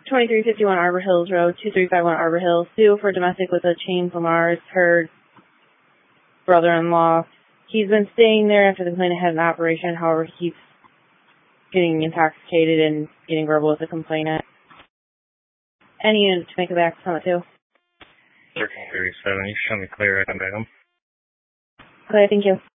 2351 Arbor Hills Road, 2351 Arbor Hills. Sue for domestic with a chain from ours. Her brother-in-law. He's been staying there after the complainant had an operation. However, he keeps getting intoxicated and getting verbal with the complainant. Any unit to make it back to Summit 2. 1337, you show me clear, I come back home. Okay, thank you.